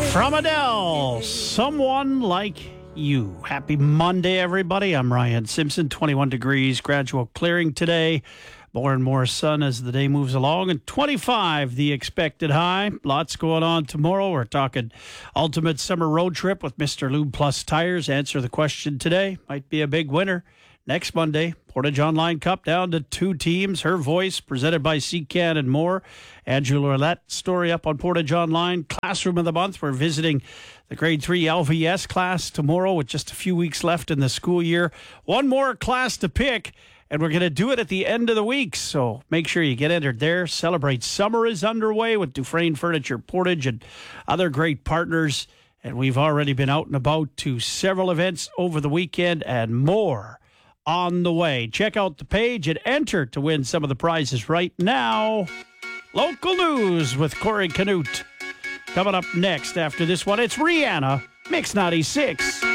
From Adele, Someone Like You. Happy Monday, everybody. I'm Ryan Simpson. 21 degrees, gradual clearing today. More and more sun as the day moves along. And 25, the expected high. Lots going on tomorrow. We're talking ultimate summer road trip with Mr. Lube Plus Tires. Answer the question today. Might be a big winner. Next Monday, Portage Online Cup down to 2 teams. Her Voice, presented by Seacan and more. Andrew Lorette story up on Portage Online. Classroom of the month. We're visiting the grade 3 LVS class tomorrow with just a few weeks left in the school year. One more class to pick, and we're going to do it at the end of the week. So make sure you get entered there. Celebrate Summer is underway with Dufresne Furniture Portage and other great partners. And we've already been out and about to several events over the weekend and more on the way. Check out the page and enter to win some of the prizes right now. Local news with Corey Canute. Coming up next after this one, it's Rihanna, Mix 96.